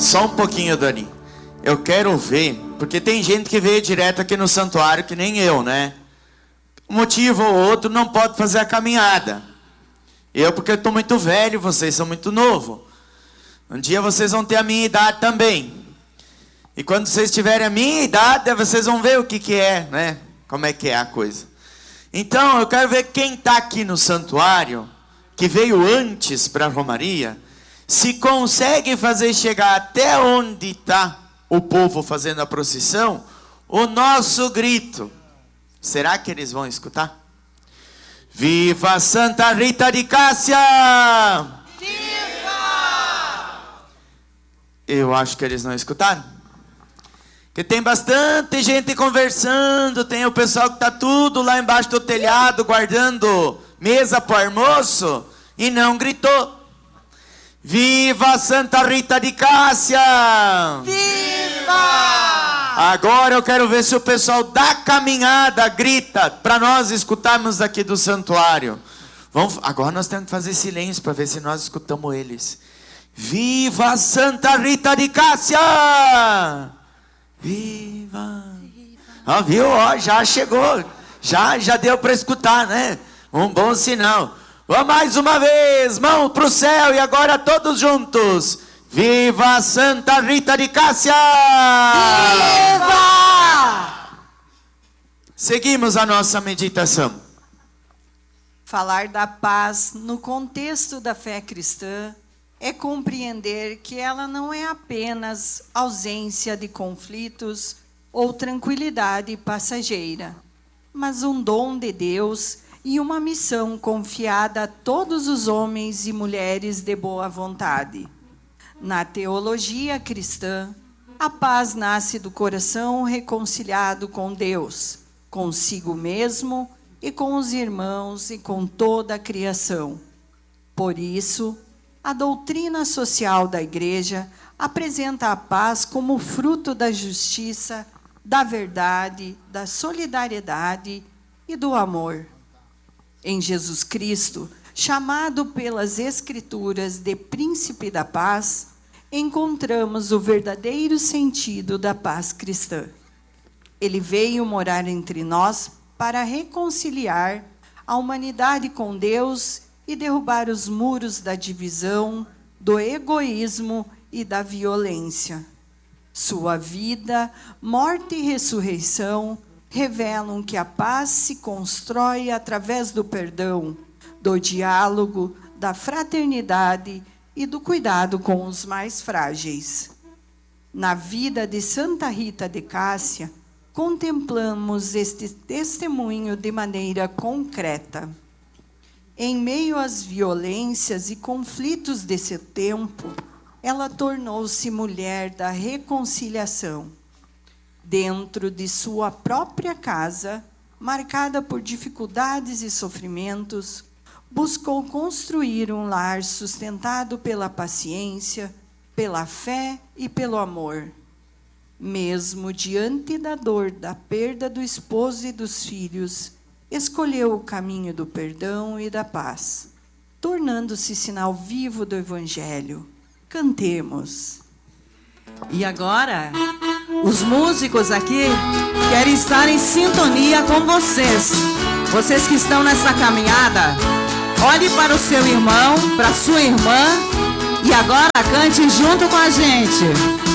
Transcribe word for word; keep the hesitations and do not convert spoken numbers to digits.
Só um pouquinho, Dani. Eu quero ver, porque tem gente que veio direto aqui no santuário, que nem eu, né? Um motivo ou outro não pode fazer a caminhada. Eu, porque eu estou muito velho, vocês são muito novos. Um dia vocês vão ter a minha idade também. E quando vocês tiverem a minha idade, vocês vão ver o que, que é, né? Como é que é a coisa. Então, eu quero ver quem está aqui no santuário, que veio antes para a Romaria, se consegue fazer chegar até onde está o povo fazendo a procissão, o nosso grito. Será que eles vão escutar? Viva Santa Rita de Cássia! Viva! Eu acho que eles não escutaram. Porque tem bastante gente conversando, tem o pessoal que está tudo lá embaixo do telhado, guardando mesa para o almoço, e não gritou. Viva Santa Rita de Cássia! Viva! Agora eu quero ver se o pessoal da caminhada grita, para nós escutarmos daqui do santuário. Vamos, agora nós temos que fazer silêncio para ver se nós escutamos eles. Viva Santa Rita de Cássia! Viva! Ó, viu? Ó, já chegou. Já, já deu para escutar, né? Um bom sinal. Vamos mais uma vez, mão para o céu e agora todos juntos. Viva Santa Rita de Cássia! Viva! Seguimos a nossa meditação. Falar da paz no contexto da fé cristã é compreender que ela não é apenas ausência de conflitos ou tranquilidade passageira, mas um dom de Deus e uma missão confiada a todos os homens e mulheres de boa vontade. Na teologia cristã, a paz nasce do coração reconciliado com Deus, consigo mesmo e com os irmãos e com toda a criação. Por isso, a doutrina social da Igreja apresenta a paz como fruto da justiça, da verdade, da solidariedade e do amor. Em Jesus Cristo, chamado pelas Escrituras de Príncipe da Paz, encontramos o verdadeiro sentido da paz cristã. Ele veio morar entre nós para reconciliar a humanidade com Deus e derrubar os muros da divisão, do egoísmo e da violência. Sua vida, morte e ressurreição revelam que a paz se constrói através do perdão, do diálogo, da fraternidade e do cuidado com os mais frágeis. Na vida de Santa Rita de Cássia, contemplamos este testemunho de maneira concreta. Em meio às violências e conflitos desse tempo, ela tornou-se mulher da reconciliação. Dentro de sua própria casa, marcada por dificuldades e sofrimentos, buscou construir um lar sustentado pela paciência, pela fé e pelo amor. Mesmo diante da dor da perda do esposo e dos filhos, escolheu o caminho do perdão e da paz, tornando-se sinal vivo do Evangelho. Cantemos. E agora, os músicos aqui querem estar em sintonia com vocês. Vocês que estão nessa caminhada, olhe para o seu irmão, para a sua irmã, e agora cante junto com a gente.